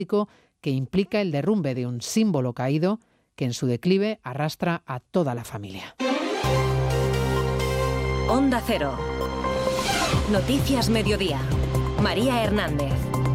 que implica el derrumbe de un símbolo caído que en su declive arrastra a toda la familia. Onda Cero. Noticias Mediodía. María Hernández.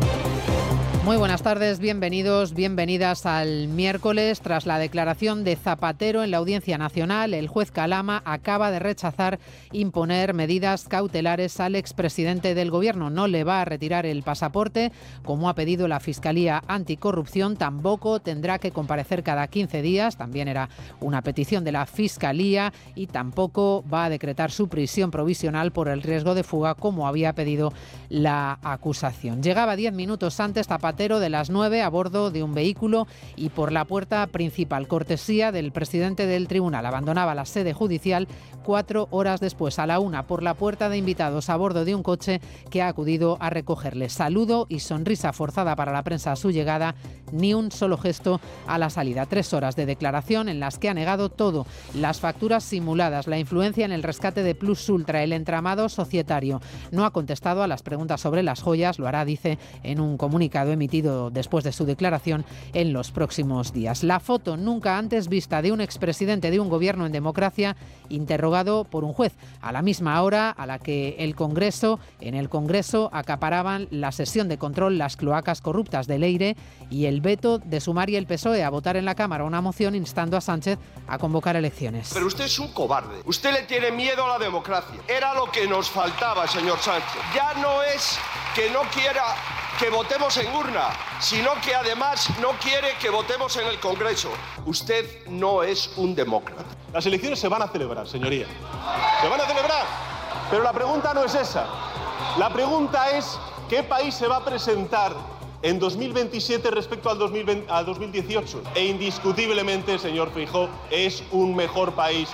Muy buenas tardes, bienvenidos, bienvenidas al miércoles. Tras la declaración de Zapatero en la Audiencia Nacional, el juez Calama acaba de rechazar imponer medidas cautelares al expresidente del Gobierno. No le va a retirar el pasaporte, como ha pedido la Fiscalía Anticorrupción. Tampoco tendrá que comparecer cada 15 días, también era una petición de la Fiscalía, y tampoco va a decretar su prisión provisional por el riesgo de fuga, como había pedido la acusación. Llegaba 10 minutos antes Zapatero de las 9 a bordo de un vehículo y por la puerta principal, cortesía del presidente del tribunal. Abandonaba la sede judicial 4 horas después, a la 1, por la puerta de invitados a bordo de un coche que ha acudido a recogerle. Saludo y sonrisa forzada para la prensa a su llegada, ni un solo gesto a la salida. 3 horas de declaración en las que ha negado todo: las facturas simuladas, la influencia en el rescate de Plus Ultra, el entramado societario. No ha contestado a las preguntas sobre las joyas, lo hará, dice, en un comunicado emitido después de su declaración en los próximos días. La foto nunca antes vista de un expresidente de un gobierno en democracia interrogado por un juez, a la misma hora a la que en el Congreso acaparaban la sesión de control las cloacas corruptas de Leire y el veto de Sumar y el PSOE a votar en la Cámara una moción instando a Sánchez a convocar elecciones. Pero usted es un cobarde. Usted le tiene miedo a la democracia. Era lo que nos faltaba, señor Sánchez. Ya no es que no quiera que votemos en urna, sino que además no quiere que votemos en el Congreso. Usted no es un demócrata. Las elecciones se van a celebrar, señoría. Se van a celebrar. Pero la pregunta no es esa. La pregunta es ¿qué país se va a presentar en 2027 respecto al 2018? E indiscutiblemente, señor Feijóo, es un mejor país.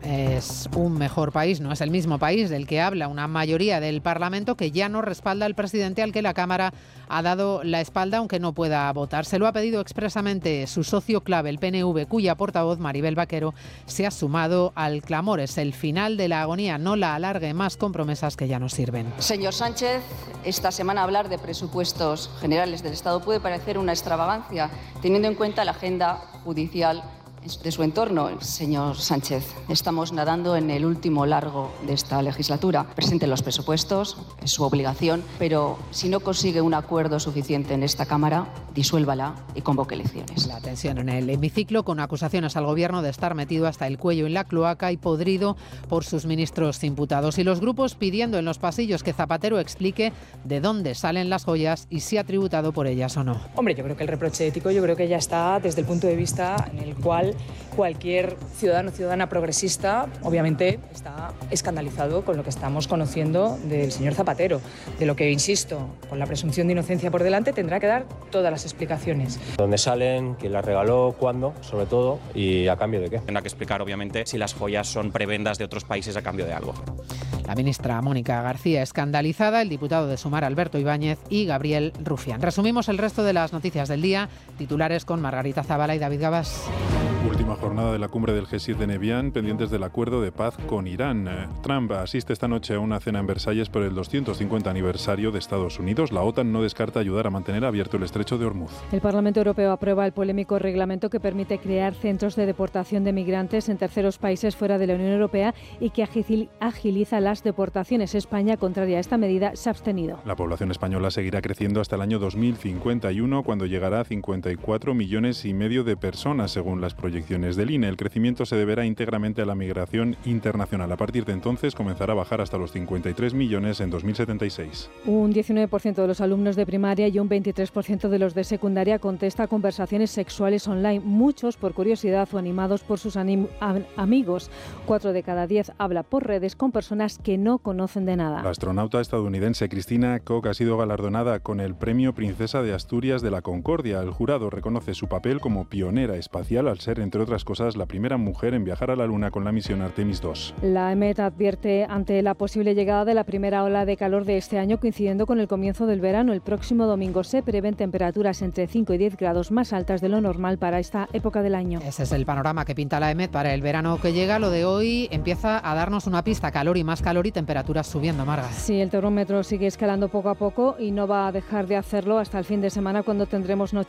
Es un mejor país, no es el mismo país del que habla una mayoría del Parlamento que ya no respalda al presidente, al que la Cámara ha dado la espalda aunque no pueda votar. Se lo ha pedido expresamente su socio clave, el PNV, cuya portavoz, Maribel Vaquero, se ha sumado al clamor. Es el final de la agonía, no la alargue más con promesas que ya no sirven. Señor Sánchez, esta semana hablar de presupuestos generales del Estado puede parecer una extravagancia, teniendo en cuenta la agenda judicial de su entorno. Señor Sánchez, estamos nadando en el último largo de esta legislatura. Presente los presupuestos, es su obligación, pero si no consigue un acuerdo suficiente en esta Cámara, disuélvala y convoque elecciones. La tensión en el hemiciclo, con acusaciones al Gobierno de estar metido hasta el cuello en la cloaca y podrido por sus ministros imputados. Y los grupos pidiendo en los pasillos que Zapatero explique de dónde salen las joyas y si ha tributado por ellas o no. Hombre, yo creo que el reproche ético ya está desde el punto de vista en el cual cualquier ciudadano o ciudadana progresista obviamente está escandalizado con lo que estamos conociendo del señor Zapatero, de lo que, insisto, con la presunción de inocencia por delante, tendrá que dar todas las explicaciones. ¿Dónde salen? ¿Quién las regaló? ¿Cuándo? Sobre todo, ¿y a cambio de qué? Tendrá que explicar, obviamente, si las joyas son prebendas de otros países a cambio de algo. La ministra Mónica García escandalizada, el diputado de Sumar Alberto Ibáñez y Gabriel Rufián. Resumimos el resto de las noticias del día, titulares con Margarita Zavala y David Gabas. Última jornada de la cumbre del G7 de Nevián, pendientes del acuerdo de paz con Irán. Trump asiste esta noche a una cena en Versalles por el 250 aniversario de Estados Unidos. La OTAN no descarta ayudar a mantener abierto el estrecho de Hormuz. El Parlamento Europeo aprueba el polémico reglamento que permite crear centros de deportación de migrantes en terceros países fuera de la Unión Europea y que agiliza las deportaciones. España, contraria a esta medida, se ha abstenido. La población española seguirá creciendo hasta el año 2051, cuando llegará a 54,5 millones de personas, según las proyecciones del INE. El crecimiento se deberá íntegramente a la migración internacional. A partir de entonces comenzará a bajar hasta los 53 millones en 2076. Un 19% de los alumnos de primaria y un 23% de los de secundaria contesta a conversaciones sexuales online, muchos por curiosidad o animados por sus amigos. 4 de cada 10 habla por redes con personas que no conocen de nada. La astronauta estadounidense Christina Koch ha sido galardonada con el Premio Princesa de Asturias de la Concordia. El jurado reconoce su papel como pionera espacial al ser ser, entre otras cosas, la primera mujer en viajar a la Luna con la misión Artemis II. La EMET advierte ante la posible llegada de la primera ola de calor de este año, coincidiendo con el comienzo del verano. El próximo domingo se prevén temperaturas entre 5 y 10 grados más altas de lo normal para esta época del año. Ese es el panorama que pinta la EMET para el verano que llega. Lo de hoy empieza a darnos una pista: calor y más calor y temperaturas subiendo, Marga. Sí, el termómetro sigue escalando poco a poco y no va a dejar de hacerlo hasta el fin de semana, cuando tendremos noches